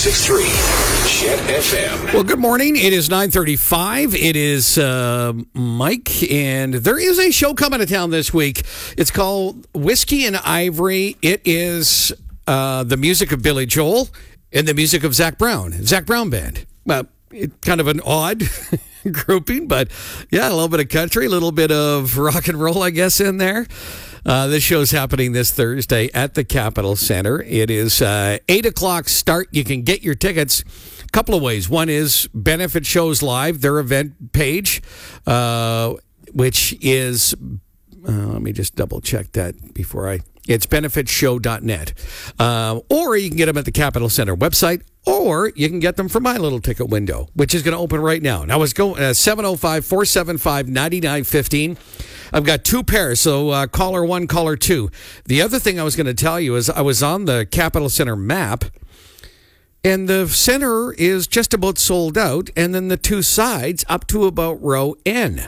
106.3 Jet FM. Well, good morning. It is 9:35. It is Mike, and there is a show coming to town this week. It's called Whiskey and Ivory. It is the music of Billy Joel and the music of Zac Brown Band. Well, kind of an odd grouping, but yeah, a little bit of country, a little bit of rock and roll, I guess, in there. This show's happening this Thursday at the Capitol Center. It is 8 o'clock start. You can get your tickets a couple of ways. One is Benefit Shows Live, their event page, which is, let me just double check that before it's benefitshow.net. Or you can get them at the Capitol Center website, or you can get them from my little ticket window, which is going to open right now. Now, it's going 705-475-9915. I've got two pairs, so caller one, caller two. The other thing I was going to tell you is I was on the Capitol Center map, and the center is just about sold out, and then the two sides up to about row N.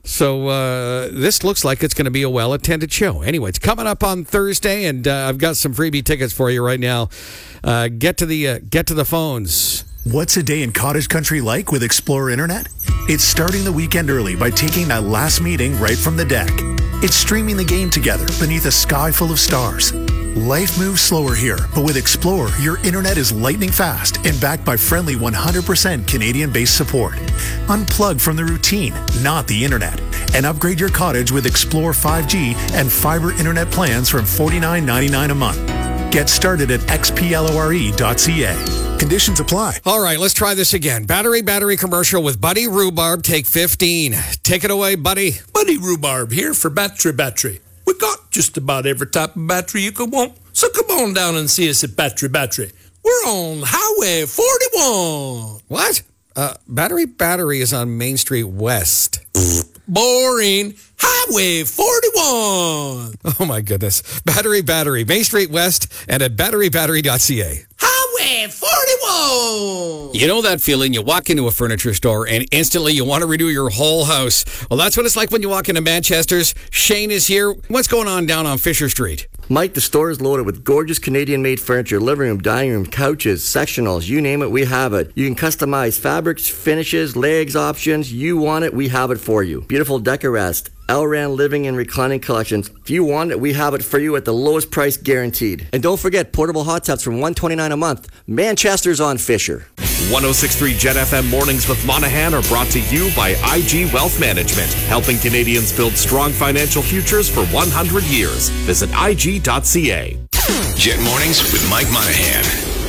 So this looks like it's going to be a well-attended show. Anyway, it's coming up on Thursday, and I've got some freebie tickets for you right now. Get to the phones. What's a day in cottage country like with Explorer Internet? It's starting the weekend early by taking that last meeting right from the deck. It's streaming the game together beneath a sky full of stars. Life moves slower here, but with Explorer, your internet is lightning fast and backed by friendly 100% Canadian-based support. Unplug from the routine, not the internet, and upgrade your cottage with Explorer 5G and fiber internet plans from $49.99 a month. Get started at xplore.ca. Conditions apply. All right, let's try this again. Battery commercial with Buddy Rhubarb. Take 15. Take it away, Buddy. Buddy Rhubarb here for Battery. We got just about every type of battery you could want. So come on down and see us at Battery. We're on Highway 41. What? Battery is on Main Street West. Boring. Highway 41. Oh, my goodness. Battery. Main Street West and at batterybattery.ca. Highway 41. You know that feeling? You walk into a furniture store and instantly you want to redo your whole house. Well, that's what it's like when you walk into Manchester's. Shane is here. What's going on down on Fisher Street? Mike, the store is loaded with gorgeous Canadian-made furniture, living room, dining room, couches, sectionals, you name it, we have it. You can customize fabrics, finishes, legs options. You want it, we have it for you. Beautiful Decorest, Elran living and reclining collections. If you want it, we have it for you at the lowest price guaranteed. And don't forget, portable hot tubs from $129 a month. Manchester's on Fisher. 106.3 Jet FM Mornings with Monahan are brought to you by IG Wealth Management, helping Canadians build strong financial futures for 100 years. Visit IG.ca. Jet Mornings with Mike Monahan.